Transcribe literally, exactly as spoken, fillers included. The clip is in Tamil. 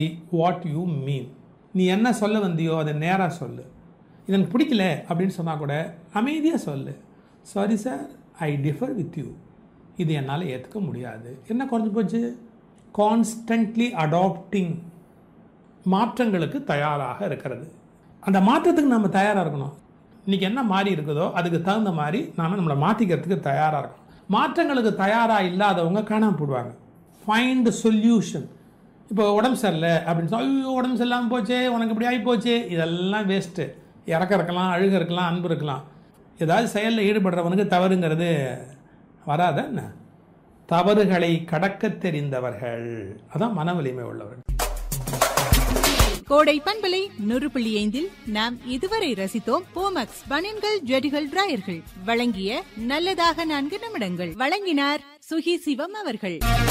What you mean. நீ என்ன சொல்ல வந்தியோ அதை நேராக சொல்லு. இது எனக்கு பிடிக்கல அப்படின்னு சொன்னால் கூட அமைதியாக சொல்லு. Sorry sir, I differ with you, இது என்னால் ஏற்றுக்க முடியாது. என்ன குறைஞ்சி போச்சு? கான்ஸ்டன்ட்லி அடாப்டிங், மாற்றங்களுக்கு தயாராக இருக்கிறது. அந்த மாற்றத்துக்கு நம்ம தயாராக இருக்கணும். இன்றைக்கி என்ன மாறி இருக்குதோ அதுக்கு தகுந்த மாதிரி நாம் நம்மளை மாற்றிக்கிறதுக்கு தயாராக இருக்கணும். மாற்றங்களுக்கு தயாராக இல்லாதவங்க காணாமல் போடுவாங்க. Find solution. இப்போ உடம்பு சரியில்லை அப்படின்னு சொல்லி, ஐயோ உடம்பு சரியில்லாமல் போச்சே, உனக்கு இப்படி ஆகி போச்சே, இதெல்லாம் வேஸ்ட்டு. இறக்க இருக்கலாம், அழுக இருக்கலாம், அன்பு இருக்கலாம். ஏதாவது செயலில் ஈடுபடுறவனுக்கு தவறுங்கிறது வராத என்ன? தவறுகளை கடக்க தெரிந்தவர்கள் அதான் மன வலிமை உள்ளவர்கள். கோடை பண்பலை நூறு புள்ளி ஐந்தில் நாம் இதுவரை ரசித்தோம் போமக்ஸ் பனியன்கள் ஜெடிகள் டிராயர்கள் வழங்கிய நல்லதாக நான்கு நிமிடங்கள். வழங்கினார் சுகி சிவம் அவர்கள்.